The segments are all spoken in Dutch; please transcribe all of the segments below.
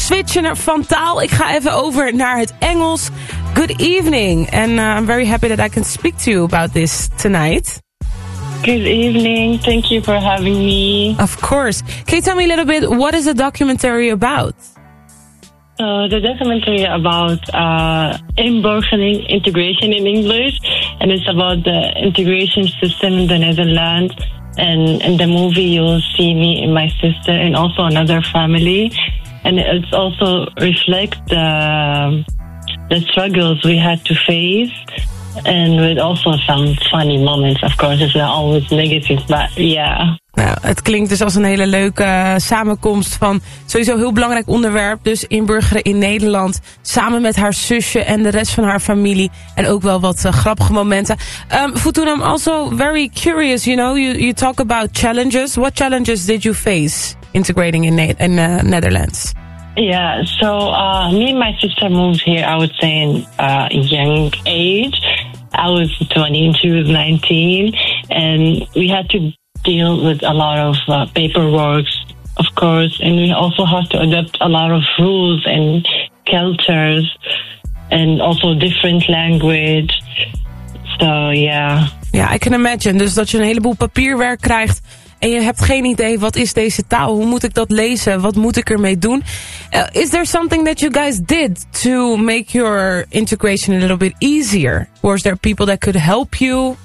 switchen van taal. Ik ga even over naar het Engels. Good evening, and I'm very happy that I can speak to you about this tonight. Good evening. Thank you for having me. Of course. Can you tell me a little bit, what is the documentary about? The documentary about inburgering, integration in English, and it's about the integration system in the Netherlands. And in the movie, you'll see me and my sister, and also another family. And it's also reflect the struggles we had to face, and with also some funny moments. Of course, it's not always negative, but yeah. Nou, het klinkt dus als een hele leuke samenkomst van sowieso een heel belangrijk onderwerp. Dus inburgeren in Nederland, samen met haar zusje en de rest van haar familie. En ook wel wat grappige momenten. Futun, I'm also very curious, you talk about challenges. What challenges did you face integrating in Netherlands? Yeah, so me and my sister moved here, I would say, in a young age. I was 20 and she was 19. And we had to deal with a lot of paperwork, of course. And we also have to adapt a lot of rules and cultures. And also different language. So, yeah. Ja, I can imagine. Dus dat je een heleboel papierwerk krijgt. En je hebt geen idee, wat is deze taal? Hoe moet ik dat lezen? Wat moet ik ermee doen? Is there something that you guys did to make your integration a little bit easier? Or is there people that could help you?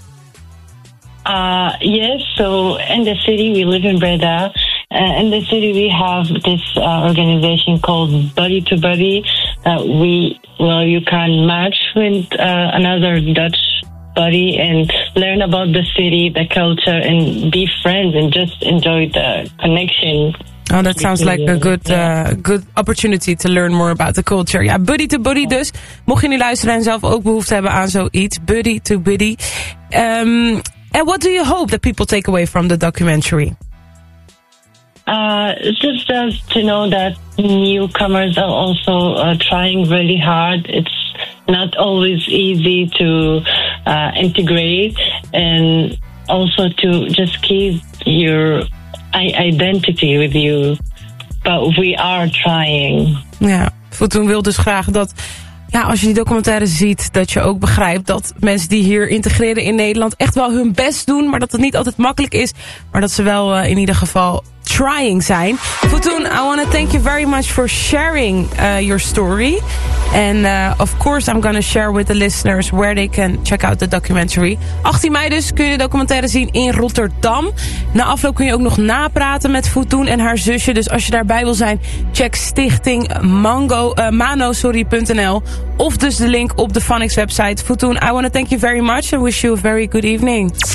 Yes, so in the city, we live in Breda. In the city, we have this organization called Buddy to Buddy. You can match with another Dutch buddy and learn about the city, the culture, and be friends and just enjoy the connection. Oh, that sounds like a good opportunity to learn more about the culture. Ja, buddy to buddy dus. Mocht je nu luisteren en zelf ook behoefte hebben aan zoiets, buddy to buddy. And what do you hope that people take away from the documentary? Just to know that newcomers are also trying really hard. It's not always easy to integrate, and also to just keep your identity with you. But we are trying. Ja, Futun wil dus graag dat, ja, als je die documentaire ziet, dat je ook begrijpt dat mensen die hier integreren in Nederland echt wel hun best doen, maar dat het niet altijd makkelijk is, maar dat ze wel in ieder geval trying zijn. Futun, I want to thank you very much for sharing your story. And of course I'm going to share with the listeners where they can check out the documentary. 18 mei dus kun je de documentaire zien in Rotterdam. Na afloop kun je ook nog napraten met Futun en haar zusje. Dus als je daarbij wil zijn, check stichting mano.nl of dus de link op de Phonics website. Futun, I want to thank you very much and wish you a very good evening.